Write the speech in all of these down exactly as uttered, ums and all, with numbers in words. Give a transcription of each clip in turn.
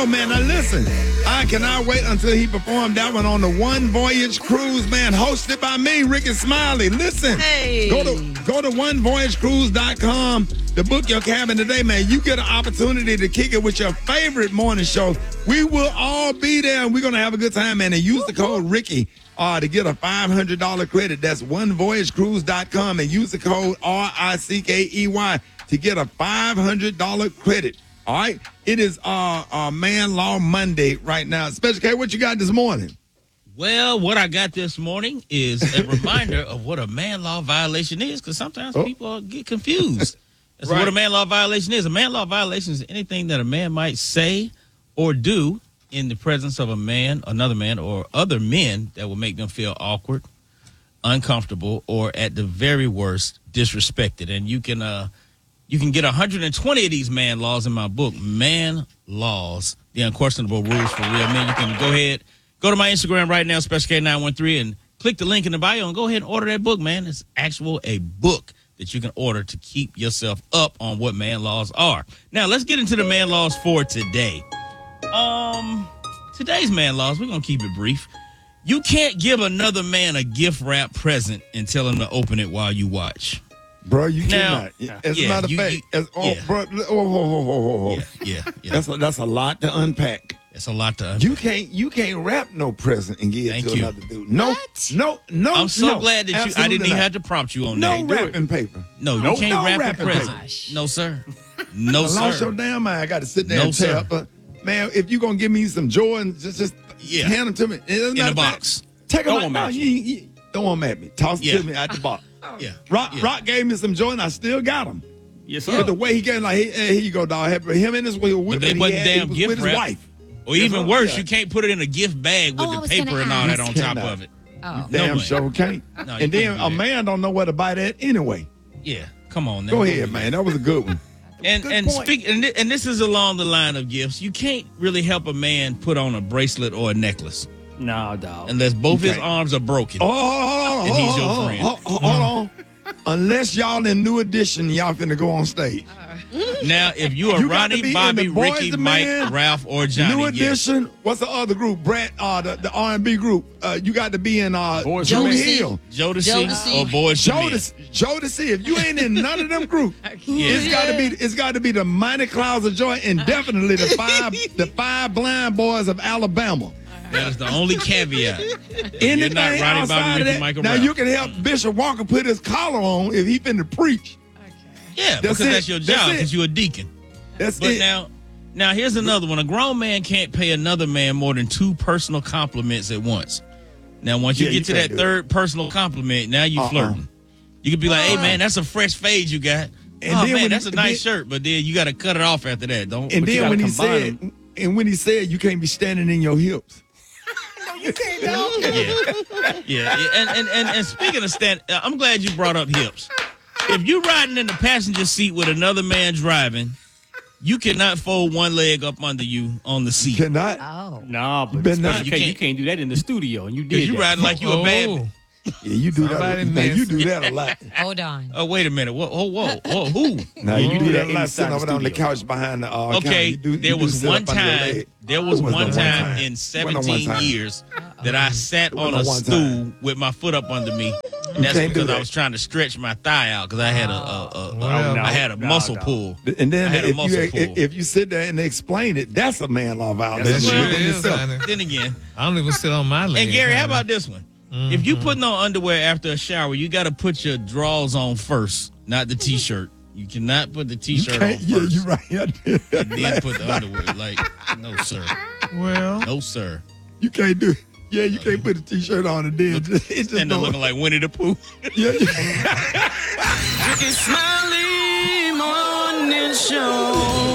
Oh, man, now listen, I cannot wait until he performed that one on the One Voyage Cruise, man, hosted by me, Ricky Smiley. Listen, hey. go to go to one voyage cruise dot com to book your cabin today, man. You get an opportunity to kick it with your favorite morning show. We will all be there, and we're going to have a good time, man. And use the code Ricky uh, to get a five hundred dollars credit. That's one voyage cruise dot com, and use the code R I C K E Y to get a five hundred dollars credit. All right, it is uh, uh Man Law Monday right now. Special K, what you got this morning? Well, what I got this morning is a reminder of what a man law violation is, because sometimes oh. people get confused as right. to what a man law violation is. A man law violation is anything that a man might say or do in the presence of a man, another man, or other men that will make them feel awkward, uncomfortable, or at the very worst, disrespected. And you can uh. You can get one hundred twenty of these man laws in my book, Man Laws, The Unquestionable Rules for Real Men. You can go ahead, go to my Instagram right now, Special K nine one three, and click the link in the bio and go ahead and order that book, man. It's actual a book that you can order to keep yourself up on what man laws are. Now, let's get into the man laws for today. Um, today's man laws, we're going to keep it brief. You can't give another man a gift wrap present and tell him to open it while you watch. Bro, you now, cannot. As yeah, a matter of you, fact, you, as, oh, yeah. bro, oh, oh, oh, oh, oh. Yeah, yeah, yeah. That's a, that's a lot to unpack. It's a lot to unpack. You can't you can't wrap no present and give it Thank to you. another dude. No, What? no, no. I'm so no, glad that you. I absolutely didn't even not. have to prompt you on No that. Do it. wrapping paper. No, you Nope. can't No wrap a wrapping present. paper. No, sir. No, I lost sir. your damn mind. I got to sit there No, and tell. sir. But man, if you gonna give me some Jordan, just just Yeah. hand them to me. It doesn't In matter the if I- box. Take them Throw out. 'em No, at you, you, throw them at me. Toss them Yeah. to me out the box. Yeah. Rock, Yeah. Rock gave me some Jordan. I still got them. Yes, But sir. the way he gave, like, hey, hey, here you go, dog. Him and his wheel. But they wasn't damn was gift with his wrap. wife. Or even Yeah. worse, Yeah. you can't put it in a gift bag with Oh, I the was paper gonna and all that ask. on top Cannot. of it. Oh. Damn way. sure can't. No, you And then can't do a that. man don't know where to buy that anyway. Yeah. Come on now. Go ahead, man. That was a good one. And Good and point. speak and, thi- and this is along the line of gifts. You can't really help a man put on a bracelet or a necklace Nah, dog. unless both his Okay. arms are broken. Oh, hold on, And he's your hold on, friend. hold on, hold on. Unless y'all in New Edition, y'all finna go on stage. Now, if you are You got to Ronnie, be in Bobby, the Boys Ricky, to Mike, Men, Ralph, or Johnny, New yes. Edition. What's the other group? Brett, uh, the, the R and B group. Uh, you got to be in uh, Boys Drew to Men. Hill. Jodeci, Jodeci. or Boys to Men. Jodeci, Jodeci. If you ain't in none of them groups, Yeah. it's got to be. It's got to be the Mighty Clouds of Joy, and definitely the five, the five blind boys of Alabama. That is the only caveat. Anything You're not Ronnie, outside Bobby, of Ricky, that, Michael, now Ralph. you can help Bishop Walker put his collar on if he finna preach. Yeah, That's because it. that's your That's job, it. because you're a deacon. That's But it. now, now here's another one. A grown man can't pay another man more than two personal compliments at once. Now, once you Yeah, get you to can't that do third personal compliment, now you Uh-uh. flirting. You could be like, "Hey, man, that's a fresh fade you got. And oh then man, when that's he- a nice then- shirt." But then you got to cut it off after that. Don't. And But you then gotta when he combine said, and when he said, you can't be standing in your hips. yeah, yeah, yeah. And, and and and speaking of stand, uh, I'm glad you brought up hips. If you're riding in the passenger seat with another man driving, you cannot fold one leg up under you on the seat. Cannot. Oh. Nah, but better Special not. K, You you can't- can't do that in the studio, and you Because did you that. riding like you a bad. Oh, Yeah, you do that. Somebody Man, you missed. do that a lot. Hold on. Oh, wait a minute. Whoa, whoa, whoa, whoa who? Now you do that a lot inside sitting the over there on the studio. couch behind the uh, counter. Okay, You do- you there do was sit one up under your time. leg. There was When one the one time time? in When the one seventeen time? years that I sat When on the a one stool time? with my foot up under me. And that's can't do because I that. was trying to stretch my thigh out because I had a, a, a, Well, a no, I had a no, muscle no. pull. And then I had a if muscle you, pull. if, if you sit there and they explain it, that's a man law violation. That sure Well, in is, itself. honey. Then again, I don't even sit on my leg. and Gary, how honey. about this one? If you putting on underwear after a shower, you got to put your drawers on first, not the t-shirt. You cannot put the You t-shirt on can't- yeah, first you're right. and then put the underwear. Like, no, sir. Well, No, sir. You can't do. Yeah, you can't put a t-shirt on and then just, it just And they're don't- looking like Winnie the Pooh. Yeah, yeah. Ricky Smiley Morning Show.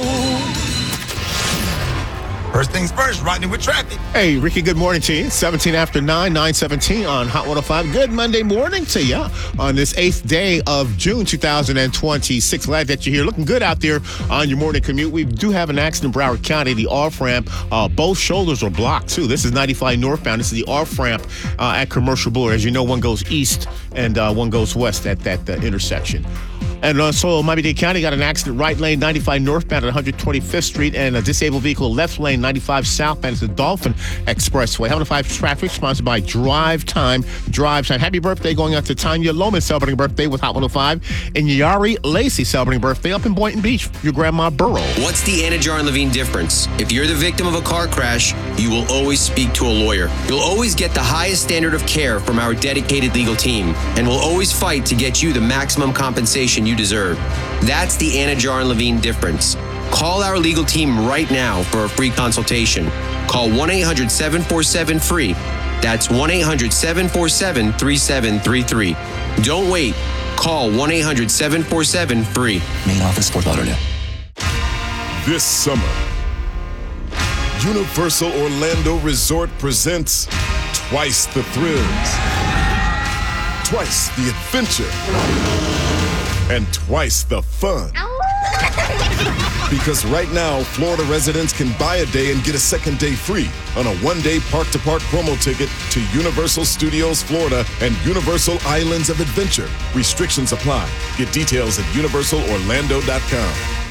First things first, riding with traffic. Hey, Ricky, good morning to you. seventeen after nine, nine seventeen on Hot one oh five. Good Monday morning to you on this eighth day of June two thousand twenty-six. Glad that you're here. Looking good out there on your morning commute. We do have an accident in Broward County. The off-ramp, uh, both shoulders are blocked, too. This is ninety-five northbound. This is the off-ramp uh, at Commercial Boulevard. As you know, one goes east and uh, one goes west at that uh, intersection. And also, Miami-Dade County got an accident right lane ninety-five northbound at one hundred twenty-fifth Street, and a disabled vehicle left lane ninety-five southbound at the Dolphin Expressway. Hot oh five traffic sponsored by Drive Time. Drive Time. Happy birthday going out to Tanya Loman celebrating a birthday with Hot one oh five, and Yari Lacey celebrating birthday up in Boynton Beach. Your grandma Burrow. What's the Anna Jar and Levine difference? If you're the victim of a car crash, you will always speak to a lawyer. You'll always get the highest standard of care from our dedicated legal team, and we'll always fight to get you the maximum compensation you deserve. That's the Anna Jar and Levine difference. Call our legal team right now for a free consultation. Call one eight hundred seven four seven free. That's one eight hundred seven four seven three seven three three. Don't wait. Call one eight hundred seven four seven free. Main office, Fort Lauderdale. This summer, Universal Orlando Resort presents twice the thrills, twice the adventure, and twice the fun. Because right now, Florida residents can buy a day and get a second day free on a one-day park-to-park promo ticket to Universal Studios Florida and Universal Islands of Adventure. Restrictions apply. Get details at universal orlando dot com.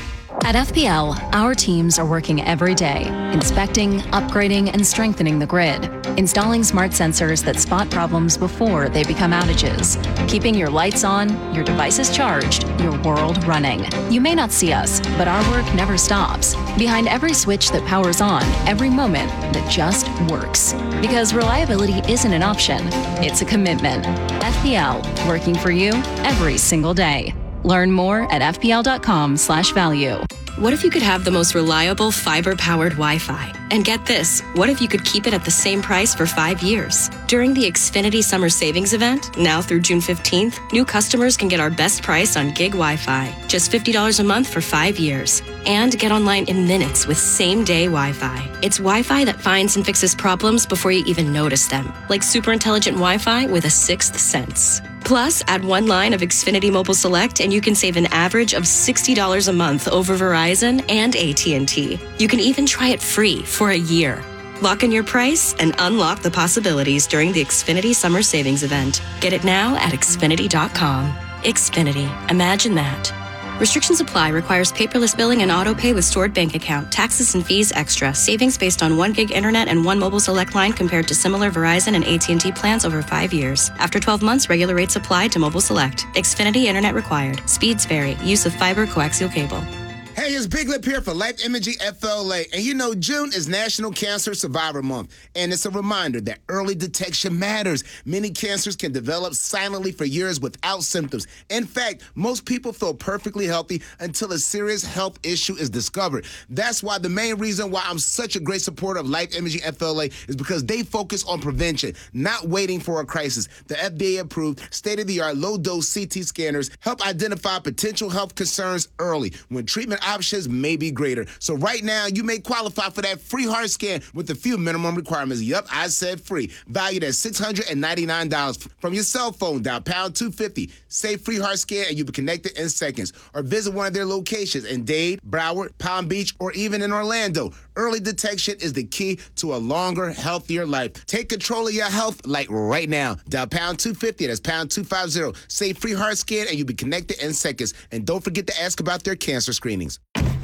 At F P L, our teams are working every day, inspecting, upgrading, and strengthening the grid, installing smart sensors that spot problems before they become outages, keeping your lights on, your devices charged, your world running. You may not see us, but our work never stops. Behind every switch that powers on, every moment that just works. Because reliability isn't an option, it's a commitment. F P L, working for you every single day. Learn more at f p l dot com slash value. What if you could have the most reliable fiber-powered Wi-Fi? And get this, what if you could keep it at the same price for five years? During the Xfinity Summer Savings Event, now through June fifteenth, new customers can get our best price on gig Wi-Fi, just fifty dollars a month for five years. And get online in minutes with same-day Wi-Fi. It's Wi-Fi that finds and fixes problems before you even notice them, like super intelligent Wi-Fi with a sixth sense. Plus, add one line of Xfinity Mobile Select and you can save an average of sixty dollars a month over Verizon and A T and T. You can even try it free for a year. Lock in your price and unlock the possibilities during the Xfinity Summer Savings Event. Get it now at xfinity dot com. Xfinity. Imagine that. Restrictions apply. Requires paperless billing and auto pay with stored bank account. Taxes and fees extra. Savings based on one gig internet and one mobile select line compared to similar Verizon and A T and T plans over five years. After twelve months, regular rates apply to mobile select. Xfinity internet required. Speeds vary. Use of fiber coaxial cable. Hey, it's Big Lip here for Life Imaging F L A. And you know, June is National Cancer Survivor Month. And it's a reminder that early detection matters. Many cancers can develop silently for years without symptoms. In fact, most people feel perfectly healthy until a serious health issue is discovered. That's why the main reason why I'm such a great supporter of Life Imaging F L A is because they focus on prevention, not waiting for a crisis. The F D A-approved, state-of-the-art low-dose C T scanners help identify potential health concerns early when treatment options may be greater. So right now, you may qualify for that free heart scan with a few minimum requirements. Yup, I said free. Valued at six hundred ninety-nine dollars. From your cell phone, dial pound two fifty. Say free heart scan and you'll be connected in seconds. Or visit one of their locations in Dade, Broward, Palm Beach, or even in Orlando. Early detection is the key to a longer, healthier life. Take control of your health like right now. Dial pound two fifty. That's pound two fifty. Say free heart scan and you'll be connected in seconds. And don't forget to ask about their cancer screenings.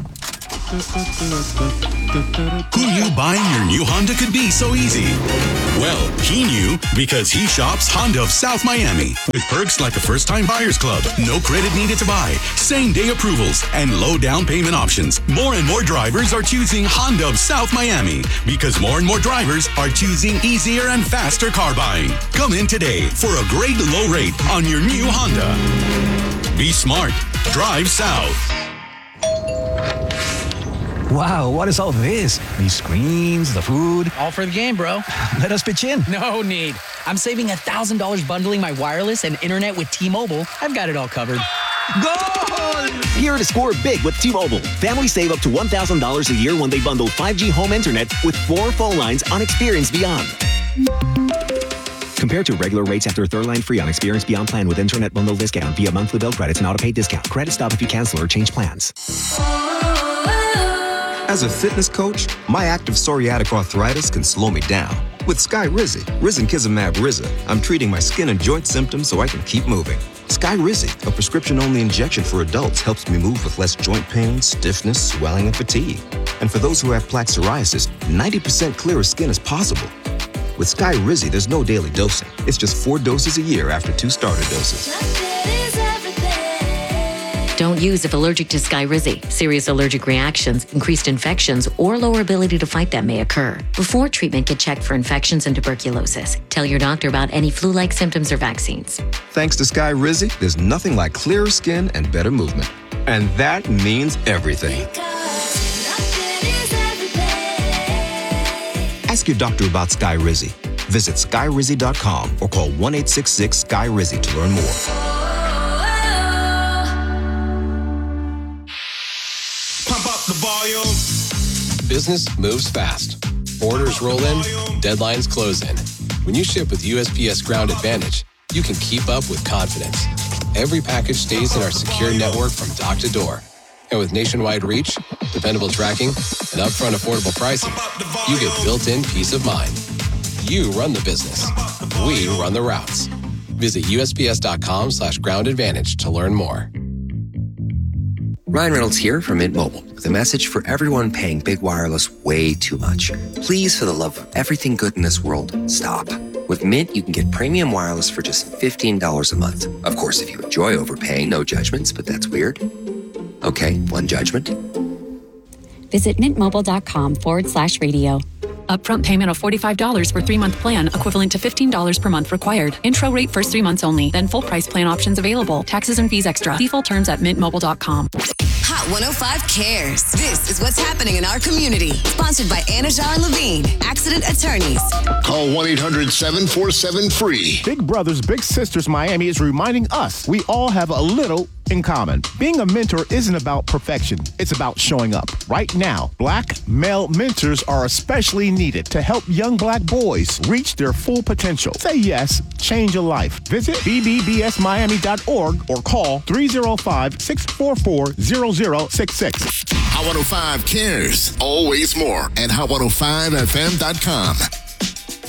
Who knew buying your new Honda could be so easy? Well, he knew because he shops Honda of South Miami. With perks like a first-time buyer's club, no credit needed to buy, same-day approvals, and low down payment options. More and more drivers are choosing Honda of South Miami because more and more drivers are choosing easier and faster car buying. Come in today for a great low rate on your new Honda. Be smart. Drive south. Wow, what is all this? These screens, the food. All for the game, bro. Let us pitch in. No need. I'm saving one thousand dollars bundling my wireless and internet with T-Mobile. I've got it all covered. Goal! Here to score big with T-Mobile. Families save up to one thousand dollars a year when they bundle five G home internet with four phone lines on Experience Beyond. Compared to regular rates after third line free on Experience Beyond plan with internet bundle discount via monthly bill credits and auto-pay discount. Credit stop if you cancel or change plans. As a fitness coach, my active psoriatic arthritis can slow me down. With Skyrizi, Risankizumab Riza, I'm treating my skin and joint symptoms so I can keep moving. Skyrizi, a prescription-only injection for adults, helps me move with less joint pain, stiffness, swelling, and fatigue. And for those who have plaque psoriasis, ninety percent clearer skin is possible. With Skyrizi, there's no daily dosing. It's just four doses a year after two starter doses. Don't use if allergic to Skyrizi. Serious allergic reactions, increased infections, or lower ability to fight them may occur. Before treatment, get checked for infections and tuberculosis. Tell your doctor about any flu-like symptoms or vaccines. Thanks to Skyrizi, there's nothing like clearer skin and better movement. And that means everything. Ask your doctor about Skyrizi. Visit Skyrizi dot com or call one eight six six Sky Rizzi to learn more. Pump up the volume. Business moves fast. Orders roll in, deadlines close in. When you ship with U S P S Ground Advantage, you can keep up with confidence. Every package stays in our secure network from dock to door. And with nationwide reach, dependable tracking, and upfront affordable pricing, you get built-in peace of mind. You run the business. We run the routes. Visit U S P S dot com slash ground advantage to learn more. Ryan Reynolds here from Mint Mobile with a message for everyone paying big wireless way too much. Please, for the love of everything good in this world, stop. With Mint, you can get premium wireless for just fifteen dollars a month. Of course, if you enjoy overpaying, no judgments, but that's weird. Okay, one judgment. Visit mintmobile.com forward slash radio. Upfront payment of forty-five dollars for three-month plan, equivalent to fifteen dollars per month required. Intro rate first three months only, then full price plan options available. Taxes and fees extra. See full terms at mint mobile dot com. Hot one oh five cares. This is what's happening in our community. Sponsored by Anajar and Levine, accident attorneys. Call one eight hundred seven four seven free. Big Brothers Big Sisters Miami is reminding us we all have a little in common. Being a mentor isn't about perfection. It's about showing up. Right now, black male mentors are especially needed to help young black boys reach their full potential. Say yes, change a life. Visit b b b s miami dot org or call three oh five, six four four, zero zero six six. Hot one oh five cares. Always more at hot one oh five f m dot com.